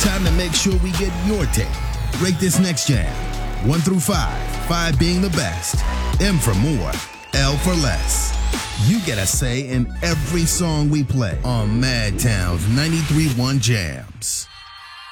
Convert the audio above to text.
Time to make sure we get your take. Rate this next jam. 1 through 5, 5 being the best. M for more, L for less. You get a say in every song we play on Madtown's 93.1 Jams.